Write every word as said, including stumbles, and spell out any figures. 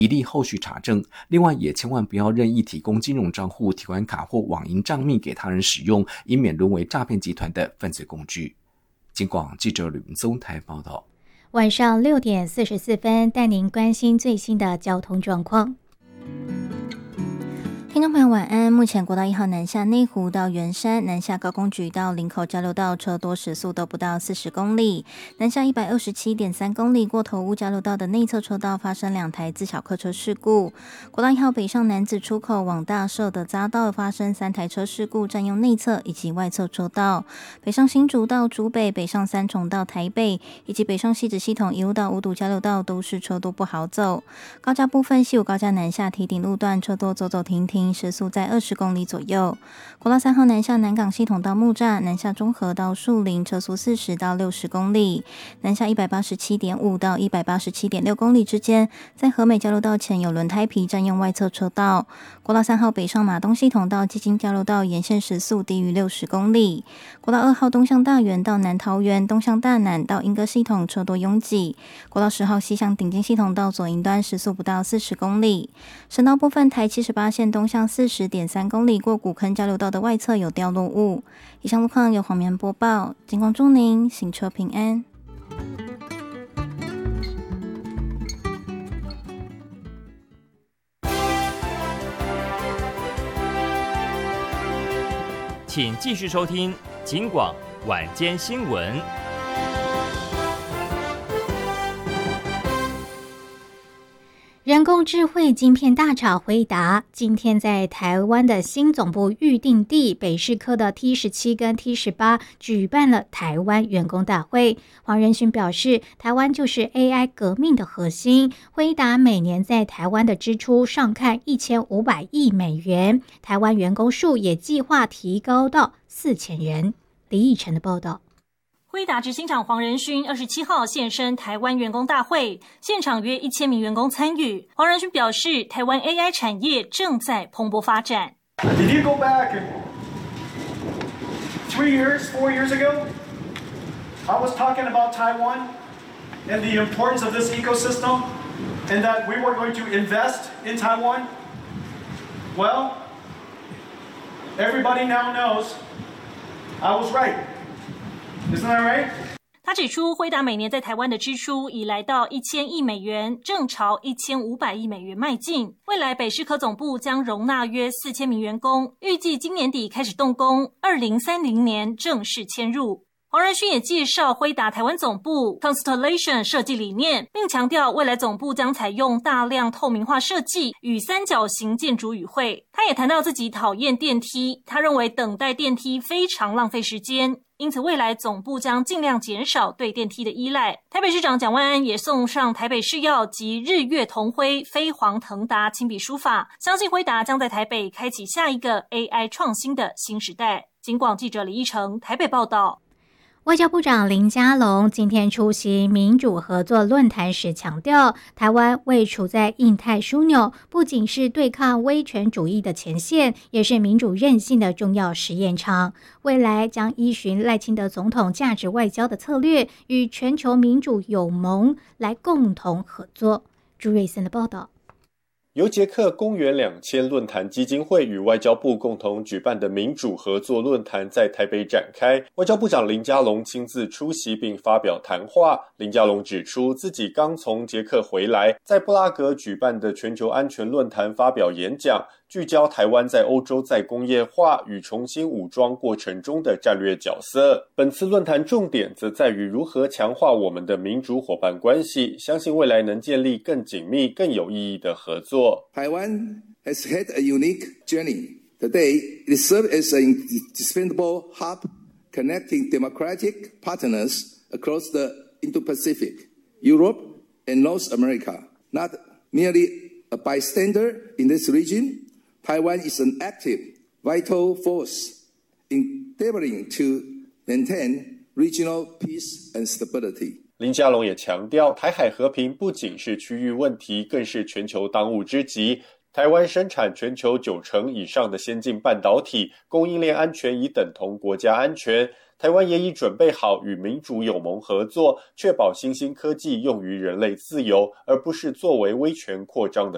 一例后续查证。另外也千万不要任意提供金融账户、提款卡或网银账密给他人使用，以免沦为诈骗集团的犯罪工具。警广记者吕文宗台报道。 晚上六点四十四分，带您关心最新的交通状况。听众朋友晚安，目前国道一号南下内湖到圆山，南下高工局到林口交流道车多，时速都不到四十公里。南下一百二十七点三公里过头屋交流道的内侧车道发生两台自小客车事故。国道一号北上南子出口往大社的匝道发生三台车事故，占用内侧以及外侧车道。北上新竹到竹北、北上三重到台北以及北上汐止系统一路到五堵交流道都是车多不好走。高架部分，西武高架南下堤顶路段车多走走停停，时速在二十公里左右。国道三号南下南港系统到木栅，南下中和到树林，车速四十到六十公里。南下一百八十七点五到一百八十七点六公里之间，在和美交流道前有轮胎皮占用外侧车道。国道三号北上马东系统到基金交流道沿线时速低于六十公里。国道二号东向大园到南桃园，东向大南到莺歌系统车多拥挤。国道十号西向顶尖系统到左营端时速不到四十公里。省道部分，台七十八线东向四十点三公里过古坑交流道的外侧有掉落物。以上路况由黄棉播报，警广祝您行车平安。 请继续收听警广晚间新闻。 人工智慧晶片大厂辉达今天在台湾的新总部预定地北士科的 T 十七 跟 T 十八 举办了台湾员工大会。黄仁勋表示，台湾就是 A I 革命的核心。辉达每年在台湾的支出上看一千五百亿美元，台湾员工数也计划提高到四千人。李义成的报道。 辉达执行长黄仁勋二十七号现身台湾员工大会，现场约一千名员工参与。黄仁勋表示，台湾 A I 产业正在蓬勃发展。 Did you go back three years, four years ago? I was talking about Taiwan and the importance of this ecosystem, and that we were going to invest in Taiwan. Well, everybody now knows I was right.Isn't that right? 他指出，辉达每年在台湾的支出已来到一千亿美元，正朝一千五百亿美元迈进。未来北士科总部将容纳约四千名员工，预计今年底开始动工，二零三零年正式迁入。黄仁勋也介绍辉达台湾总部 Constellation 设计理念，并强调未来总部将采用大量透明化设计与三角形建筑语汇。他也谈到自己讨厌电梯，他认为等待电梯非常浪费时间，因此未来总部将尽量减少对电梯的依赖。台北市长蒋万安也送上台北市药及日月同辉飞黄腾达亲笔书法，相信辉达将在台北开启下一个 A I 创新的新时代。警广记者李义成台北报道。 外交部长林佳龙今天出席民主合作论坛时强调，台湾位处在印太枢纽，不仅是对抗威权主义的前线，也是民主韧性的重要实验场。未来将依循赖清德总统价值外交的策略，与全球民主友盟来共同合作。朱瑞森的报道。 由捷克公元两千论坛基金会与外交部共同举办的民主合作论坛在台北展开，外交部长林佳龙亲自出席并发表谈话。林佳龙指出，自己刚从捷克回来，在布拉格举办的全球安全论坛发表演讲，聚焦台湾在欧洲再工业化与重新武装过程中的战略角色。本次论坛重点则在于如何强化我们的民主伙伴关系，相信未来能建立更紧密、更有意义的合作。 Taiwan has had a unique journey. Today, it serves as an indispensable hub connecting democratic partners across the Indo-Pacific, Europe, and North America. Not merely a bystander in this region, Taiwan is an active, vital force endeavoring to maintain regional peace and stability. 林佳龙也强调，台海和平不仅是区域问题，更是全球当务之急。台湾生产全球九成以上的先进半导体，供应链安全已等同国家安全。台湾也已准备好与民主友盟合作，确保新兴科技用于人类自由，而不是作为威权扩张的